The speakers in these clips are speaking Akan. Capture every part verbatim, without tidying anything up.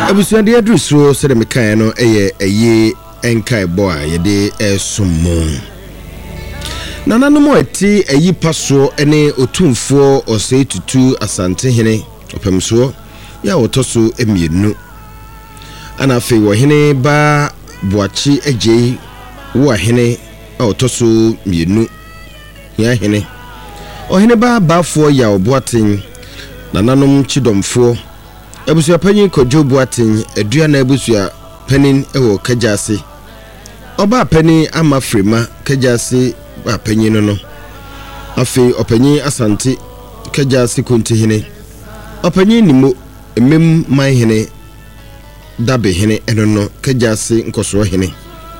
Abusuade adruso sɛ de mekan no ɛyɛ ɛyɛ enkai bo a yɛde ɛsomo. Nananom a ɛte ɛyi paso ɛne otumfoɔ ɔsɛe tutu asante hene ɔpɛmsoɔ ya wɔtɔso emienu. Ana afei wɔ hene ba boachi agye wo hene a wɔtɔso mienu. Ya hene ɔhene ba baafoɔ ya oboaten nananom chidomfoɔ abusua panyin Kojo Boaten aduana abusua panin ewo Kajase oba panin ama frema Kajase ba panyin no no afi opanyin Asante Kajase kontihene opanyin nimo emem man hene dabe hene eno no Kajase nkoso hene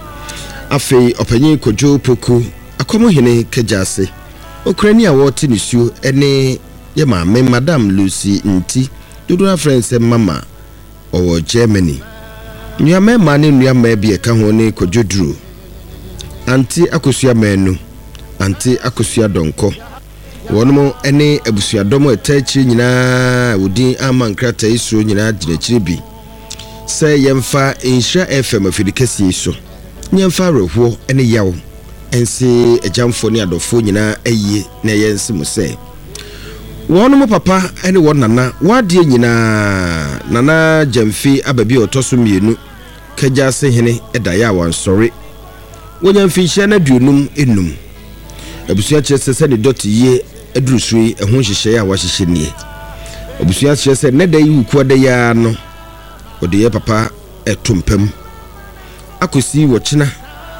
afi opanyin Kojo Poku akomo hene Kajase okrani a wote nisuo ene ye maame Madam Lucy Nti Duduna friends mama owo Germany. Nyame mane nyame bi eka ho ne Kojo Duru. Anti akosua menu. Anti akosua donko. Wono ene abusua domo etachi nyina wodin amankrata isu nyina dinachiri bi. Se yemfa Insha F M afidikasi iso. Nyemfa rehuo ene yawo. Ensi ejamfo ne adofo nyina aye na yensi mu se. Wono mo papa ene won nana wadie nyina nana Jamfi ababi otoso mienu Kajase hene edaya wansori wonya mfinhye na duonum enum abusua kyese se ne dot ye adurusui ehun hyehye a wahyehyɛ nie abusua kyese ne da yi wuku da ya no ode ye papa etumpam akosi wo kyena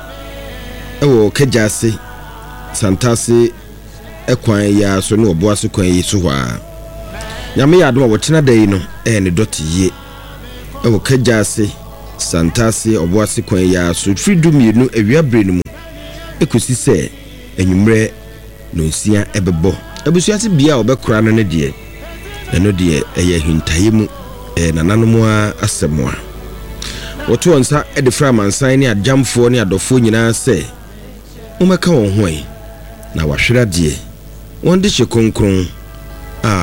ewo Kajase Santase ekwan ya so ne oboaso kwan yi so hwa nyame ya adom wo kyena da yi no e ne dot ye ewo Kajase Santase oboaso kwan ya so freedom yenu ewiabre no mu ekosi se enwumre no nsia ebebo abusuate bia obekora no ne de eno de eye hintaye mu e nananom a asemwa woto onsa e de fra mansan ne adjamfo ne adofo nyina se umeka won ho yi na wahwera de won de hye konkron a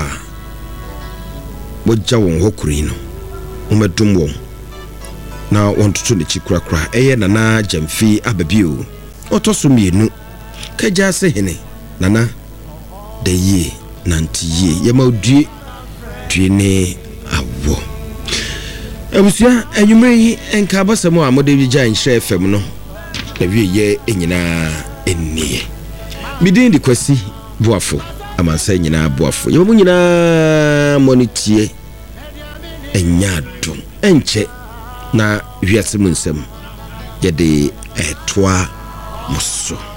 wogya won hokuri no umedum won na won tutu ne chikrakra eye nana Jamfi ababio otoso mienu Kajase hene nana de ye nantiye yemaudie due ne awo abusia enwumre yi enka basamo a mode bi gya Insha F M no na wie ye enyina ennie midin di kwasi Boafo amansa nyina Boafo yebo nyina monitie enyado enche na wiase mu nsem yede etoa muso.